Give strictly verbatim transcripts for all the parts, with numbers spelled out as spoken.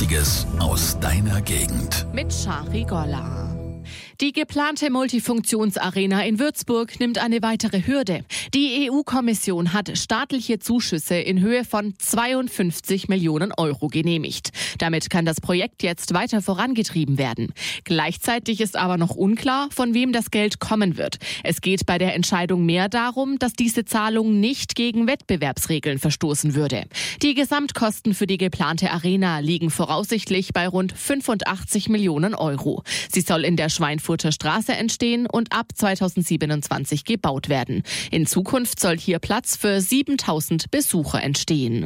Wichtiges aus deiner Gegend. Mit Shari Golla. Die geplante Multifunktionsarena in Würzburg nimmt eine weitere Hürde. Die E U-Kommission hat staatliche Zuschüsse in Höhe von zweiundfünfzig Millionen Euro genehmigt. Damit kann das Projekt jetzt weiter vorangetrieben werden. Gleichzeitig ist aber noch unklar, von wem das Geld kommen wird. Es geht bei der Entscheidung mehr darum, dass diese Zahlung nicht gegen Wettbewerbsregeln verstoßen würde. Die Gesamtkosten für die geplante Arena liegen voraussichtlich bei rund fünfundachtzig Millionen Euro. Sie soll in der Schweinfurter Straße entstehen und ab zweitausendsiebenundzwanzig gebaut werden. In Zukunft soll hier Platz für siebentausend Besucher entstehen.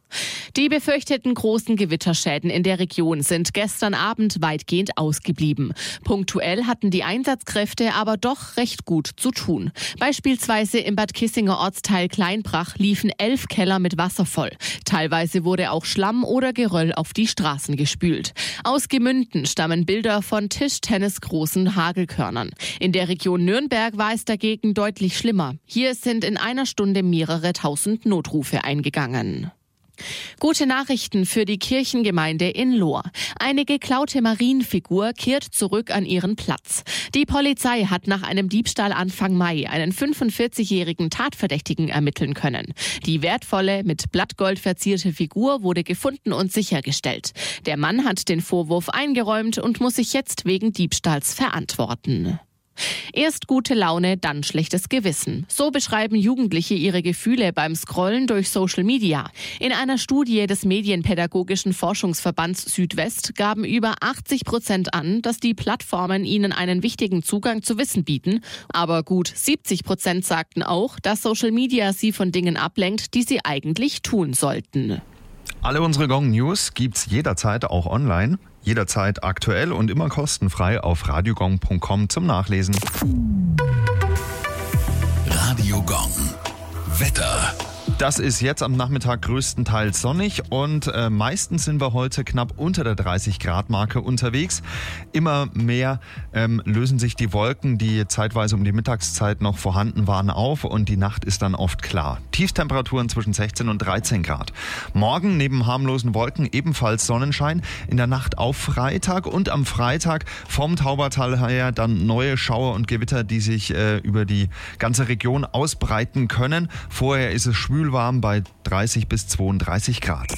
Die befürchteten großen Gewitterschäden in der Region sind gestern Abend weitgehend ausgeblieben. Punktuell hatten die Einsatzkräfte aber doch recht gut zu tun. Beispielsweise im Bad Kissinger Ortsteil Kleinbrach liefen elf Keller mit Wasser voll. Teilweise wurde auch Schlamm oder Geröll auf die Straßen gespült. Aus Gemünden stammen Bilder von tischtennisgroßen Hagelkörnern. In der Region Nürnberg war es dagegen deutlich schlimmer. Hier sind in einer Stunde mehrere tausend Notrufe eingegangen. Gute Nachrichten für die Kirchengemeinde in Lohr. Eine geklaute Marienfigur kehrt zurück an ihren Platz. Die Polizei hat nach einem Diebstahl Anfang Mai einen fünfundvierzigjährigen Tatverdächtigen ermitteln können. Die wertvolle, mit Blattgold verzierte Figur wurde gefunden und sichergestellt. Der Mann hat den Vorwurf eingeräumt und muss sich jetzt wegen Diebstahls verantworten. Erst gute Laune, dann schlechtes Gewissen. So beschreiben Jugendliche ihre Gefühle beim Scrollen durch Social Media. In einer Studie des Medienpädagogischen Forschungsverbands Südwest gaben über achtzig Prozent an, dass die Plattformen ihnen einen wichtigen Zugang zu Wissen bieten. Aber gut siebzig Prozent sagten auch, dass Social Media sie von Dingen ablenkt, die sie eigentlich tun sollten. Alle unsere Gong News gibt's jederzeit auch online. Jederzeit aktuell und immer kostenfrei auf radiogong punkt com zum Nachlesen. Radio Gong. Wetter. Das ist jetzt am Nachmittag größtenteils sonnig und äh, meistens sind wir heute knapp unter der dreißig Grad Marke unterwegs. Immer mehr ähm, lösen sich die Wolken, die zeitweise um die Mittagszeit noch vorhanden waren, auf und die Nacht ist dann oft klar. Tiefstemperaturen zwischen sechzehn und dreizehn Grad. Morgen neben harmlosen Wolken ebenfalls Sonnenschein. In der Nacht auf Freitag und am Freitag vom Taubertal her dann neue Schauer und Gewitter, die sich äh, über die ganze Region ausbreiten können. Vorher ist es schwül warm bei dreißig bis zweiunddreißig Grad.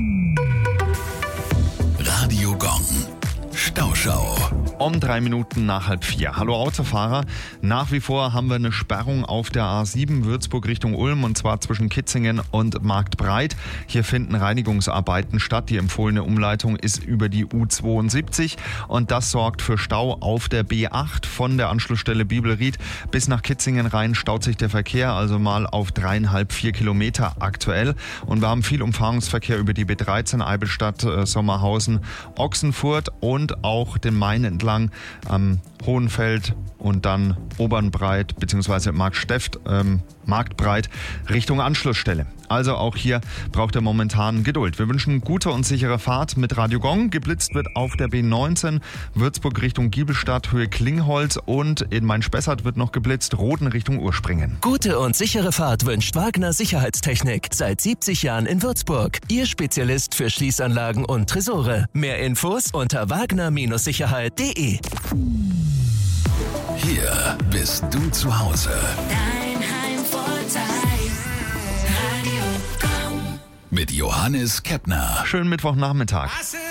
Radio Gong. Stauschau. Um drei Minuten nach halb vier. Hallo Autofahrer. Nach wie vor haben wir eine Sperrung auf der A sieben Würzburg Richtung Ulm und zwar zwischen Kitzingen und Marktbreit. Hier finden Reinigungsarbeiten statt. Die empfohlene Umleitung ist über die U zweiundsiebzig und das sorgt für Stau auf der B acht von der Anschlussstelle Bibelried bis nach Kitzingen rein staut sich der Verkehr also mal auf dreieinhalb, vier Kilometer aktuell und wir haben viel Umfahrungsverkehr über die B dreizehn Eibelstadt, äh, Sommerhausen, Ochsenfurt und auch den Main entlang am Hohenfeld und dann Obernbreit bzw. Marktsteft, ähm, Marktbreit Richtung Anschlussstelle. Also auch hier braucht er momentan Geduld. Wir wünschen gute und sichere Fahrt mit Radio Gong. Geblitzt wird auf der B neunzehn Würzburg Richtung Giebelstadt, Höhe Klingholz und in Main-Spessart wird noch geblitzt, Roden Richtung Urspringen. Gute und sichere Fahrt wünscht Wagner Sicherheitstechnik. Seit siebzig Jahren in Würzburg. Ihr Spezialist für Schließanlagen und Tresore. Mehr Infos unter wagner Sicherheit punkt de. Hier bist du zu Hause. Dein Heimvorteil. Radio Gong. Mit Johannes Keppner. Schönen Mittwochnachmittag. I said